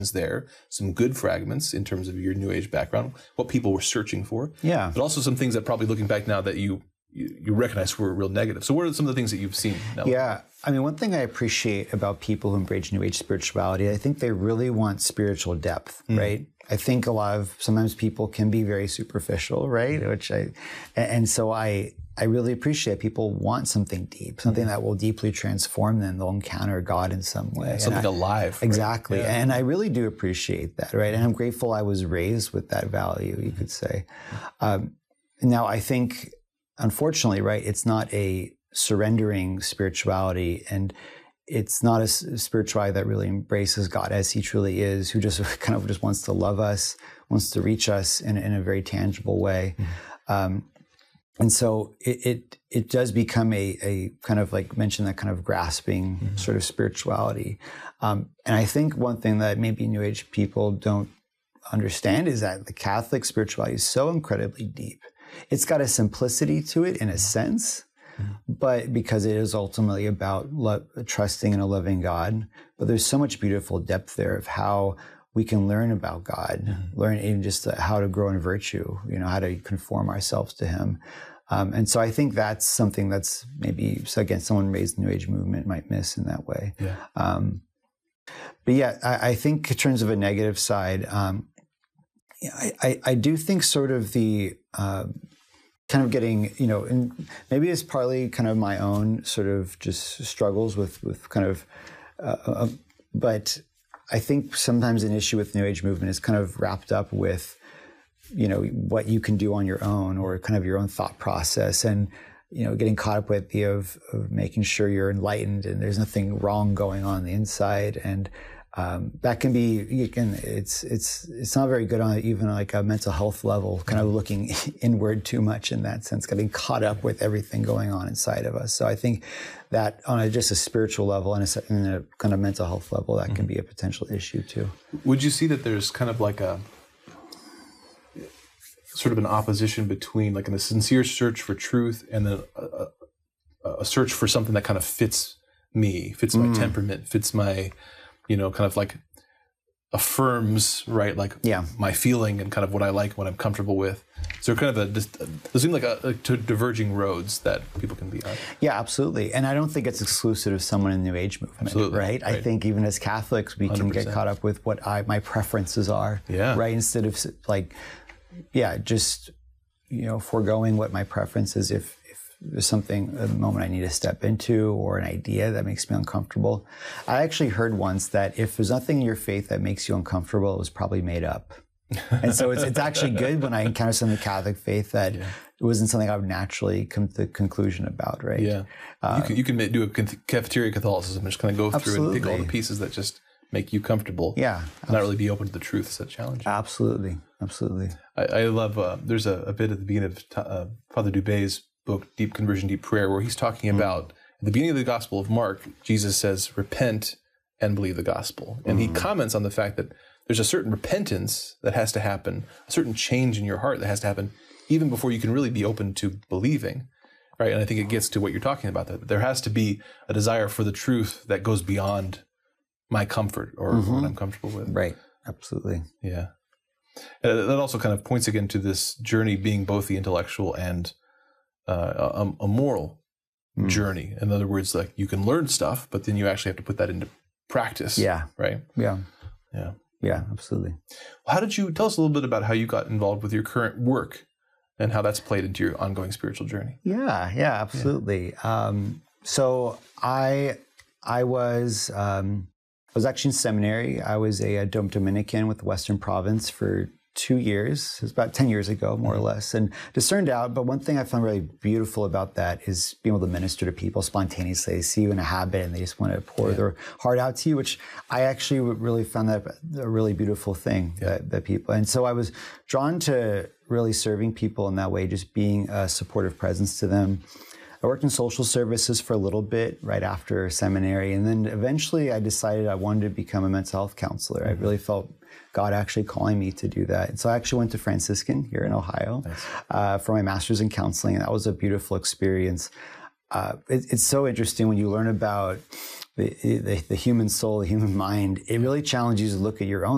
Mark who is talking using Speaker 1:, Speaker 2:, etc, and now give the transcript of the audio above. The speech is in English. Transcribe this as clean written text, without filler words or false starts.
Speaker 1: there, some good fragments in terms of your New Age background, what people were searching for.
Speaker 2: Yeah.
Speaker 1: But also some things that probably looking back now that you recognize were real negative. So what are some of the things that you've seen now?
Speaker 2: Yeah. I mean, one thing I appreciate about people who embrace New Age spirituality, I think they really want spiritual depth, right? I think sometimes people can be very superficial, right? So I really appreciate people want something deep, something that will deeply transform them. They'll encounter God in some way.
Speaker 1: Something alive.
Speaker 2: Exactly.
Speaker 1: Right? Yeah.
Speaker 2: And I really do appreciate that, right? And I'm grateful I was raised with that value, you could say. Now, I think, unfortunately, right, it's not a surrendering spirituality, and it's not a spirituality that really embraces God as he truly is, who just kind of just wants to love us, wants to reach us in a very tangible way. And so it does become a kind of, like mentioned, that kind of grasping sort of spirituality. And I think one thing that maybe New Age people don't understand is that the Catholic spirituality is so incredibly deep. It's got a simplicity to it in a sense, but because it is ultimately about trusting in a loving God. But there's so much beautiful depth there of how we can learn about God, learn even just how to grow in virtue, how to conform ourselves to him. And so I think that's something that's maybe, so again, someone raised the New Age movement might miss in that way.
Speaker 1: Yeah.
Speaker 2: But yeah, I think in terms of a negative side, I do think sort of the kind of getting, and maybe it's partly kind of my own sort of just struggles with kind of, but I think sometimes an issue with the New Age movement is kind of wrapped up with, what you can do on your own, or kind of your own thought process, and getting caught up with the of making sure you're enlightened and there's nothing wrong going on the inside, and that can be, it's not very good on even like a mental health level, kind of looking inward too much in that sense, getting caught up with everything going on inside of us. So I think that on just a spiritual level and a kind of mental health level, that can be a potential issue too.
Speaker 1: Would you see that there's kind of like a sort of an opposition between like a sincere search for truth and then a search for something that kind of fits me, fits my temperament, fits my, kind of like affirms, right? Like my feeling and kind of what I like, what I'm comfortable with. So kind of there seem like two diverging roads that people can be on.
Speaker 2: Yeah, absolutely. And I don't think it's exclusive to someone in the New Age movement, right? I think even as Catholics, we 100%. Can get caught up with what my preferences are, right? Instead of like, just, foregoing what my preference is if there's something, a moment I need to step into or an idea that makes me uncomfortable. I actually heard once that if there's nothing in your faith that makes you uncomfortable, it was probably made up. And so it's actually good when I encounter something in the Catholic faith that it wasn't something I would naturally come to the conclusion about, right?
Speaker 1: Yeah. You can do a cafeteria Catholicism and just kind of go through and pick all the pieces that just make you comfortable.
Speaker 2: Yeah.
Speaker 1: And not really be open to the truth. It's a challenge.
Speaker 2: Absolutely.
Speaker 1: I love, there's a bit at the beginning of Father Dubé's book, Deep Conversion, Deep Prayer, where he's talking about, at the beginning of the Gospel of Mark, Jesus says, repent and believe the gospel. And he comments on the fact that there's a certain repentance that has to happen, a certain change in your heart that has to happen, even before you can really be open to believing, right? And I think it gets to what you're talking about, that there has to be a desire for the truth that goes beyond my comfort or what I'm comfortable with.
Speaker 2: Right, absolutely.
Speaker 1: Yeah. And that also kind of points again to this journey being both the intellectual and a moral journey. In other words, like you can learn stuff, but then you actually have to put that into practice.
Speaker 2: Yeah.
Speaker 1: Right?
Speaker 2: Yeah.
Speaker 1: Yeah.
Speaker 2: Yeah, absolutely.
Speaker 1: Well, how did you tell us a little bit about how you got involved with your current work and how that's played into your ongoing spiritual journey?
Speaker 2: Yeah, absolutely. So I was actually in seminary. I was a Dominican with the Western Province for 2 years. It was about 10 years ago, more or less, and discerned out. But one thing I found really beautiful about that is being able to minister to people spontaneously. They see you in a habit and they just want to pour their heart out to you, which I actually really found that a really beautiful thing that people. And so I was drawn to really serving people in that way, just being a supportive presence to them. I worked in social services for a little bit right after seminary. And then eventually I decided I wanted to become a mental health counselor. I really felt God actually calling me to do that. And so I actually went to Franciscan here in Ohio for my master's in counseling. And that was a beautiful experience. It's so interesting when you learn about the human soul, the human mind. It really challenges you to look at your own